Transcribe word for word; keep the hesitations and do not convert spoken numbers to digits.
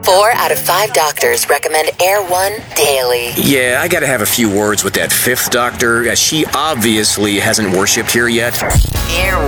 Four out of five doctors recommend Air One daily. Yeah, I gotta have a few words with that fifth doctor, as she obviously hasn't worshipped here yet. Air